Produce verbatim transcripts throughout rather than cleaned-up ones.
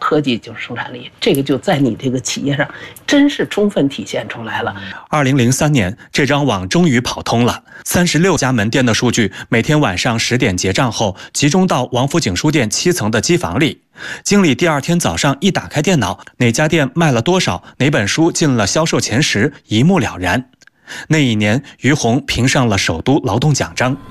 科技就是生产力，这个就在你这个企业上真是充分体现出来了。 二零零三年，这张网终于跑通了，三十六家门店的数据每天晚上十点结账后，集中到王府井书店七层的机房里。经理第二天早上一打开电脑，哪家店卖了多少，哪本书进了销售前十，一目了然。那一年，于洪评上了首都劳动奖章。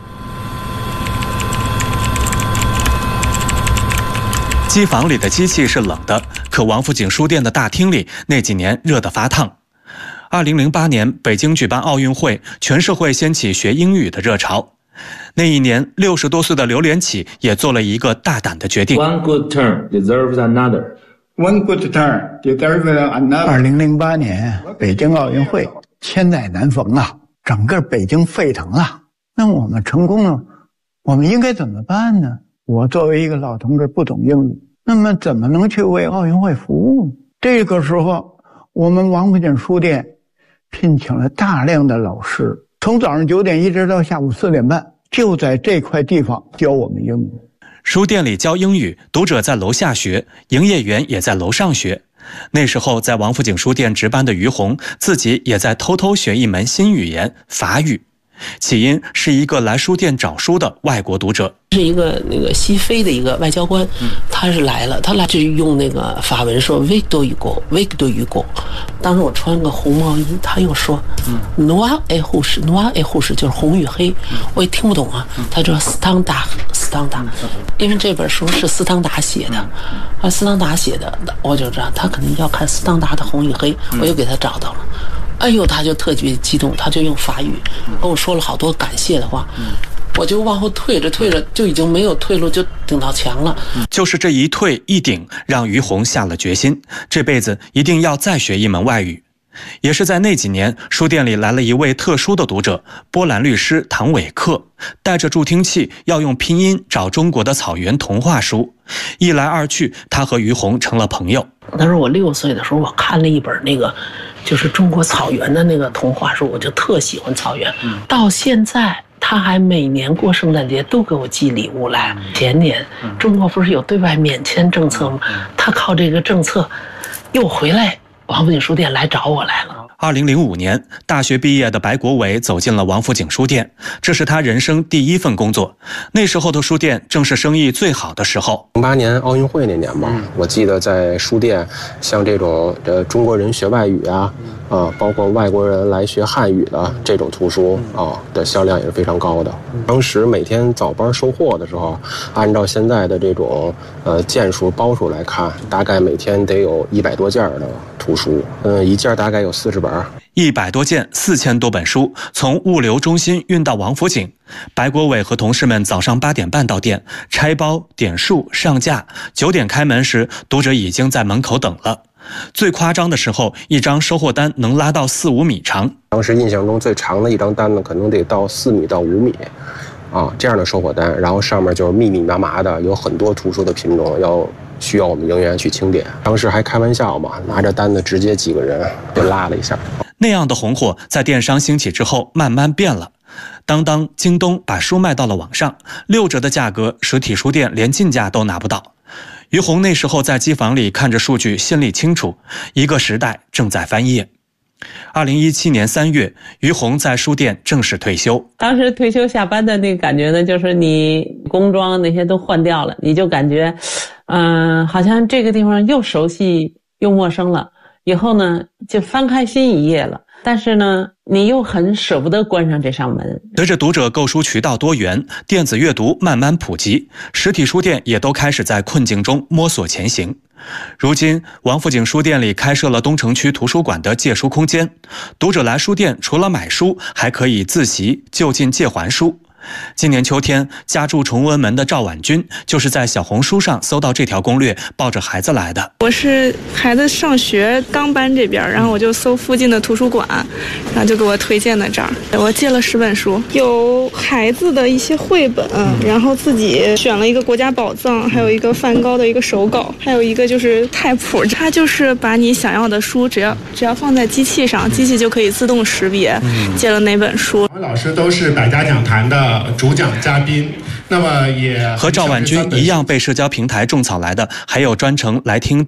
机房里的机器是冷的，可王府井书店的大厅里那几年热得发烫。二零零八年，北京举办奥运会，全社会掀起学英语的热潮。那一年，六十多岁的刘连起也做了一个大胆的决定。 One good turn deserves another. One good turn deserves another. 二零零八年北京奥运会，千载难逢啊，整个北京沸腾了。那我们成功了，我们应该怎么办呢？我作为一个老同志不懂英语，那么怎么能去为奥运会服务？这个时候，我们王府井书店聘请了大量的老师，从早上九点一直到下午四点半，就在这块地方教我们英语。 书店里教英语，读者在楼下学，营业员也在楼上学。那时候在王府井书店值班的于洪，自己也在偷偷学一门新语言法语。起因是一个来书店找书的外国读者， 是一个那个西非的一个外交官，他是来了，他来就用那个法文说 Victor Hugo Victor Hugo。当时我穿个红毛衣，他又说 Noir et rouge Noir et rouge 就是红与黑，我也听不懂啊。他说斯汤达斯汤达，因为这本书是斯汤达写的，啊斯汤达写的，我就知道他肯定要看斯汤达的红与黑，我又给他找到了。哎呦，他就特别激动，他就用法语跟我说了好多感谢的话，我就往后退着退着，就已经没有退路，就顶到墙了。 就是这一退一顶，让于洪下了决心，这辈子一定要再学一门外语。也是在那几年，书店里来了一位特殊的读者，波兰律师唐伟克，带着助听器要用拼音找中国的草原童话书。一来二去，他和于洪成了朋友。 他说我六岁的时候，我看了一本那个就是中国草原的那个童话书，我就特喜欢草原。嗯、到现在他还每年过圣诞节都给我寄礼物来。嗯、前年中国不是有对外免签政策吗？嗯、他靠这个政策又回来王府井书店来找我来了。 二零零五年，大学毕业的白国伟走进了王府井书店，这是他人生第一份工作。那时候的书店正是生意最好的时候。 零八年奥运会那年吧，我记得在书店，像这种呃中国人学外语啊，啊，包括外国人来学汉语的这种图书啊的销量也是非常高的。当时每天早班收货的时候，按照现在的这种呃件数包数来看，大概每天得有一百多件的图书，嗯，一件大概有四十本。 一百多件，四千多本书，从物流中心运到王府井。白国伟和同事们早上八点半到店，拆包、点数、上架。九点开门时，读者已经在门口等了。最夸张的时候，一张收货单能拉到四五米长。 当时印象中最长的一张单呢，可能得到四米到五米。啊，这样的收货单，然后上面就是密密麻麻的，有很多图书的品种要需要我们营员去清点。当时还开玩笑嘛，拿着单子直接几个人就拉了一下。 那样的红火在电商兴起之后慢慢变了。当当、京东把书卖到了网上，六折的价格，实体书店连进价都拿不到。于洪那时候在机房里看着数据，心里清楚，一个时代正在翻页。二零一七年三月，于洪在书店正式退休。 当时退休下班的那个感觉呢，就是你工装那些都换掉了，你就感觉，嗯、呃，好像这个地方又熟悉又陌生了。以后呢，就翻开新一页了。但是呢，你又很舍不得关上这扇门。 随着读者购书渠道多元，电子阅读慢慢普及，实体书店也都开始在困境中摸索前行。如今，王府井书店里开设了东城区图书馆的借书空间，读者来书店除了买书，还可以自习、就近借还书。今年秋天，家住崇文门的赵婉君就是在小红书上搜到这条攻略，抱着孩子来的。 我是孩子上学刚搬这边，然后我就搜附近的图书馆，然后就给我推荐的这儿。我借了十本书，有孩子的一些绘本，然后自己选了一个国家宝藏，还有一个梵高的一个手稿，还有一个就是菜谱。它就是把你想要的书，只要只要放在机器上，机器就可以自动识别借了哪本书。 老师都是百家讲坛的主讲嘉宾，那么也和赵婉君一样被社交平台种草来的，还有专程来听